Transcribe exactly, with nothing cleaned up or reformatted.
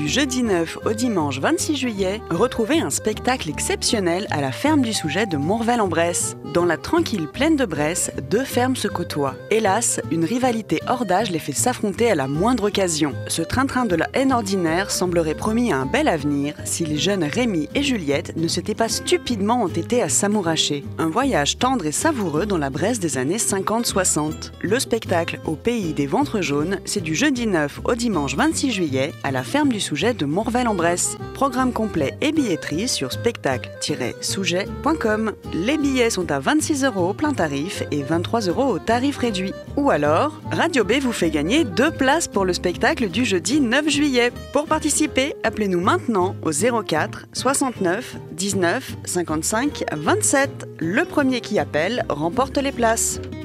jeudi neuf au dimanche vingt-six juillet, retrouvez un spectacle exceptionnel à la ferme du Souget de Montrevel-en-Bresse. Dans la tranquille plaine de Bresse, deux fermes se côtoient. Hélas, une rivalité hors d'âge les fait s'affronter à la moindre occasion. Ce train-train de la haine ordinaire semblerait promis à un bel avenir si les jeunes Rémi et Juliette ne s'étaient pas stupidement entêtés à s'amouracher. Un voyage tendre et savoureux dans la Bresse des années cinquante soixante. Le spectacle Au pays des ventres jaunes, c'est du jeudi neuf au dimanche vingt-six juillet à la ferme du Souget de Montrevel-en-Bresse. Programme complet et billetterie sur spectacle tiret souget point com. Les billets sont à vingt-six euros au plein tarif et vingt-trois euros au tarif réduit. Ou alors, Radio B vous fait gagner deux places pour le spectacle du jeudi neuf juillet. Pour participer, appelez-nous maintenant au zéro quatre soixante-neuf dix-neuf cinquante-cinq vingt-sept. Le premier qui appelle remporte les places.